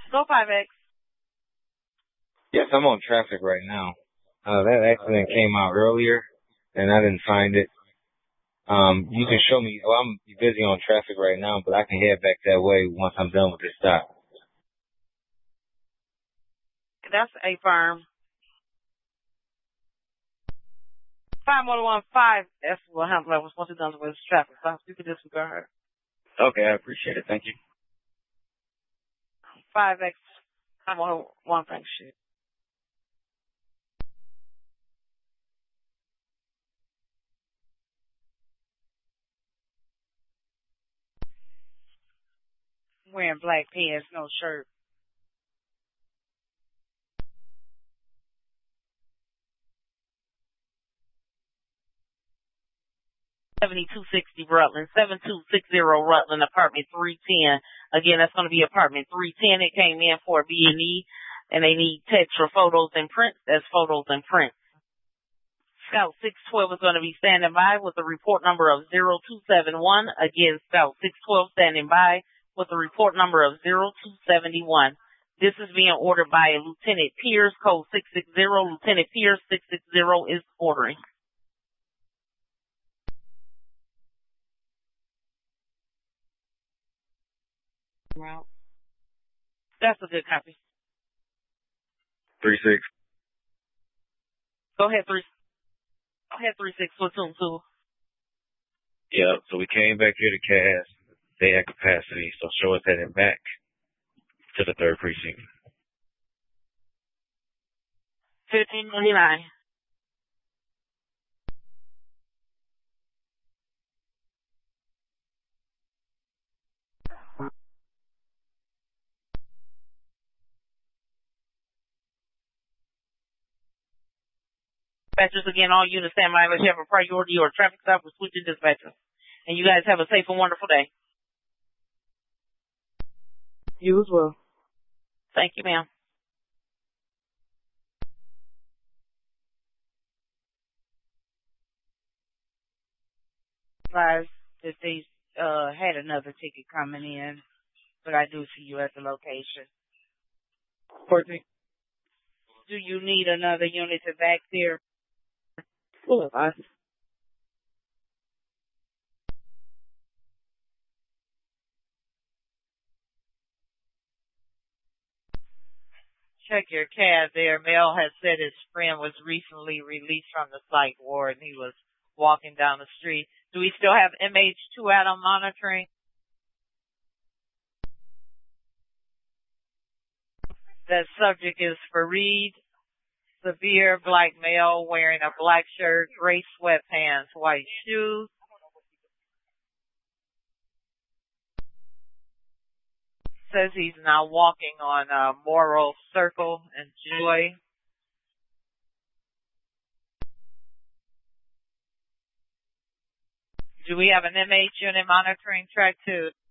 Go 5X. Yes, I'm on traffic right now. That accident came out earlier, and I didn't find it. You can show me. Well, I'm busy on traffic right now, but I can head back that way once I'm done with this stop. That's a firm. 5115. That's what happened. I was once done with traffic. So you can disregard. Okay, I appreciate it. Thank you. 5X. 5115. Shit. Wearing black pants, no shirt. $7260 Rutland, 7260 Rutland, apartment 310. Again, that's going to be apartment 310. It came in for B&E, and they need tetra photos and prints. That's photos and prints. Scout 612 is going to be standing by with a report number of 0271. Again, Scout 612 standing by with a report number of 0271. This is being ordered by Lieutenant Pierce, code 660. Lieutenant Pierce, 660 is ordering. That's a good copy. 3-6. Go ahead, 3-6, platoon 2. Yeah, so we came back here to Cass. They had capacity, so show us heading back to the 3rd precinct. 1599. Dispatchers, again, all units stand by unless you have a priority or a traffic stop. We're switching dispatchers. And you guys have a safe and wonderful day. You as well. Thank you, ma'am. Advised that they had another ticket coming in, but I do see you at the location. Courtney? Do you need another unit to back there? Well, Check your cab there. Mel has said his friend was recently released from the psych ward and he was walking down the street. Do we still have MH2 out on monitoring? The subject is Fareed, severe black male wearing a black shirt, gray sweatpants, white shoes. Says he's now walking on Morrow Circle and Joy. Do we have an MH unit monitoring track 2?